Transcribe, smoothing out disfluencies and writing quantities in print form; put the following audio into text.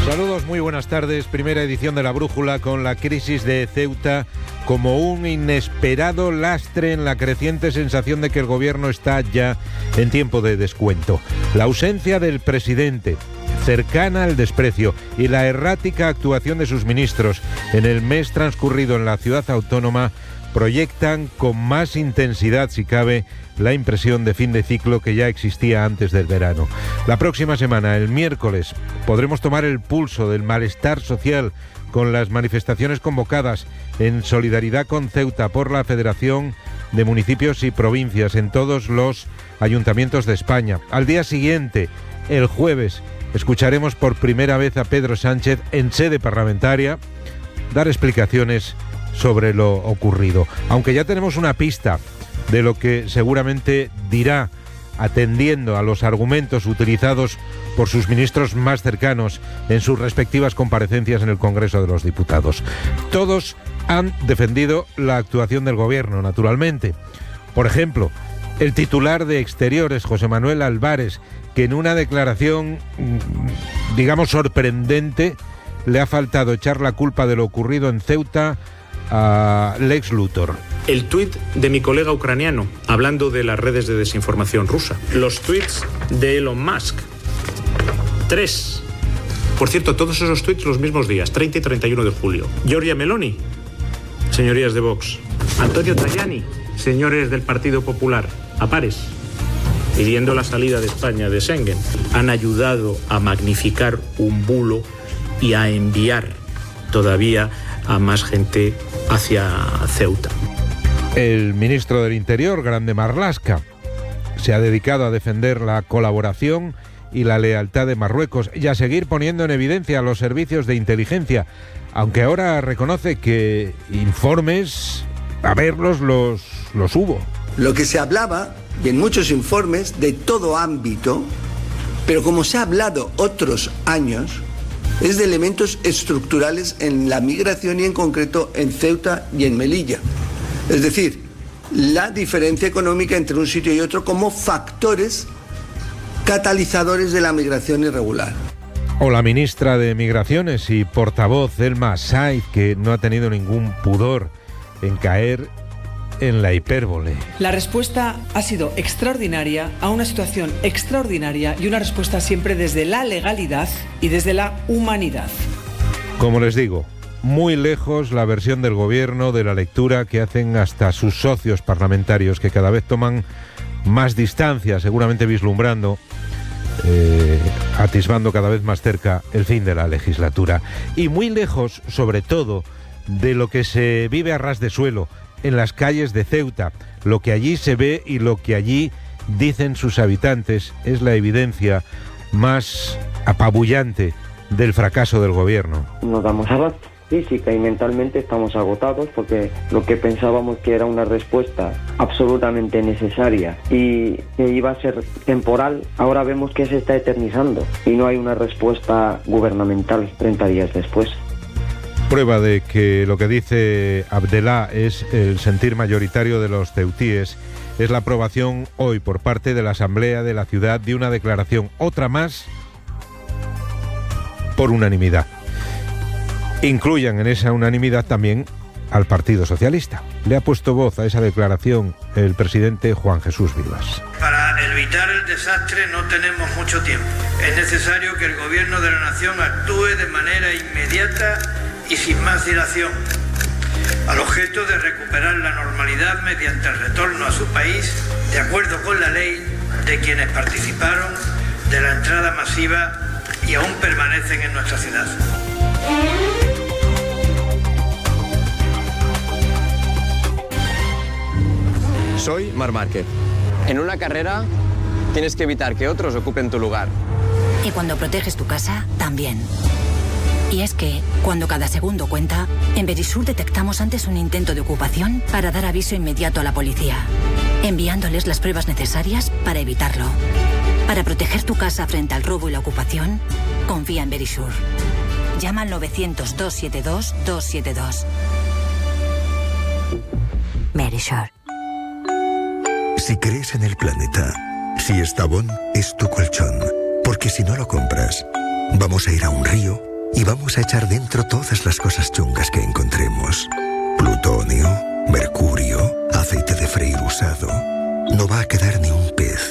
Saludos, muy buenas tardes. Primera edición de La Brújula con la crisis de Ceuta como un inesperado lastre en la creciente sensación de que el gobierno está ya en tiempo de descuento. La ausencia del presidente, cercana al desprecio, y la errática actuación de sus ministros en el mes transcurrido en la ciudad autónoma proyectan con más intensidad, si cabe, la impresión de fin de ciclo que ya existía antes del verano. La próxima semana, el miércoles, podremos tomar el pulso del malestar social con las manifestaciones convocadas en solidaridad con Ceuta por la Federación de Municipios y Provincias en todos los ayuntamientos de España. Al día siguiente, el jueves, escucharemos por primera vez a Pedro Sánchez en sede parlamentaria dar explicaciones sobre lo ocurrido, aunque ya tenemos una pista de lo que seguramente dirá, atendiendo a los argumentos utilizados por sus ministros más cercanos en sus respectivas comparecencias en el Congreso de los Diputados. Todos han defendido la actuación del gobierno, naturalmente. Por ejemplo, el titular de Exteriores, José Manuel Álvarez, que en una declaración, digamos, sorprendente, le ha faltado echar la culpa de lo ocurrido en Ceuta a Lex Luthor. El tuit de mi colega ucraniano, hablando de las redes de desinformación rusa. Los tuits de Elon Musk. 3. Por cierto, todos esos tuits los mismos días, 30 y 31 de julio. Giorgia Meloni, señorías de Vox. Antonio Tajani, señores del Partido Popular, a pares, pidiendo la salida de España de Schengen. Han ayudado a magnificar un bulo y a enviar todavía a más gente hacia Ceuta. El ministro del Interior, Grande Marlaska, se ha dedicado a defender la colaboración y la lealtad de Marruecos y a seguir poniendo en evidencia a los servicios de inteligencia, aunque ahora reconoce que informes, a verlos, los hubo. Lo que se hablaba, y en muchos informes, de todo ámbito, pero como se ha hablado otros años, es de elementos estructurales en la migración y en concreto en Ceuta y en Melilla. Es decir, la diferencia económica entre un sitio y otro como factores catalizadores de la migración irregular. O la ministra de Migraciones y portavoz, Elma Saiz, que no ha tenido ningún pudor en caer en la hipérbole. La respuesta ha sido extraordinaria a una situación extraordinaria y una respuesta siempre desde la legalidad y desde la humanidad. Como les digo, muy lejos la versión del gobierno de la lectura que hacen hasta sus socios parlamentarios, que cada vez toman más distancia, seguramente vislumbrando, atisbando cada vez más cerca el fin de la legislatura. Y muy lejos, sobre todo, de lo que se vive a ras de suelo en las calles de Ceuta. Lo que allí se ve y lo que allí dicen sus habitantes es la evidencia más apabullante del fracaso del gobierno. Nos damos abasto. Física y mentalmente estamos agotados porque lo que pensábamos que era una respuesta absolutamente necesaria y que iba a ser temporal, ahora vemos que se está eternizando y no hay una respuesta gubernamental 30 días después. Prueba de que lo que dice Abdelá es el sentir mayoritario de los ceutíes es la aprobación hoy por parte de la Asamblea de la ciudad de una declaración, otra más, por unanimidad. Incluyan en esa unanimidad también al Partido Socialista. Le ha puesto voz a esa declaración el presidente Juan Jesús Vivas. Para evitar el desastre no tenemos mucho tiempo. Es necesario que el gobierno de la nación actúe de manera inmediata y sin más dilación, al objeto de recuperar la normalidad mediante el retorno a su país, de acuerdo con la ley, de quienes participaron de la entrada masiva y aún permanecen en nuestra ciudad. Soy Marc Márquez. En una carrera tienes que evitar que otros ocupen tu lugar. Y cuando proteges tu casa, también. Y es que, cuando cada segundo cuenta, en Verisur detectamos antes un intento de ocupación para dar aviso inmediato a la policía, enviándoles las pruebas necesarias para evitarlo. Para proteger tu casa frente al robo y la ocupación, confía en Verisur. Llama al 900-272-272. Verisur. Si crees en el planeta, si Estavón es tu colchón, porque si no lo compras, vamos a ir a un río y vamos a echar dentro todas las cosas chungas que encontremos. Plutonio, mercurio, aceite de freír usado. No va a quedar ni un pez.